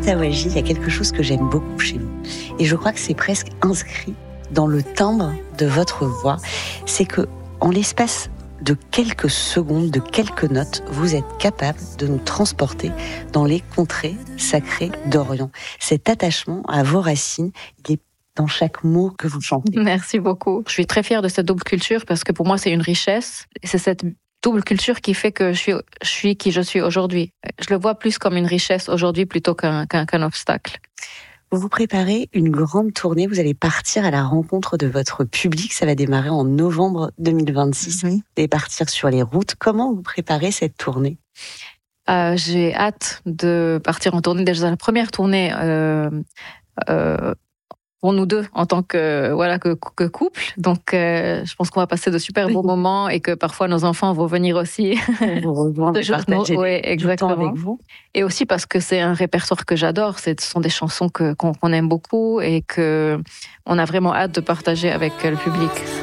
Tawaji, il y a quelque chose que j'aime beaucoup chez vous. Et je crois que c'est presque inscrit dans le timbre de votre voix. C'est que, en l'espace de quelques secondes, de quelques notes, vous êtes capable de nous transporter dans les contrées sacrées d'Orient. Cet attachement à vos racines, il est dans chaque mot que vous chantez. Merci beaucoup. Je suis très fière de cette double culture parce que pour moi, c'est une richesse. Et c'est cette double culture qui fait que je suis qui je suis aujourd'hui. Je le vois plus comme une richesse aujourd'hui plutôt qu'un obstacle. Vous vous préparez une grande tournée, vous allez partir à la rencontre de votre public, ça va démarrer en novembre 2026, Vous allez partir sur les routes. Comment vous préparez cette tournée ? J'ai hâte de partir en tournée, déjà la première tournée pour nous deux en tant que couple. Donc, je pense qu'on va passer de super beaux moments et que parfois nos enfants vont venir aussi. Vous rejoindre, partager du temps avec vous. Et aussi parce que c'est un répertoire que j'adore. Ce sont des chansons qu'on aime beaucoup et que on a vraiment hâte de partager avec le public.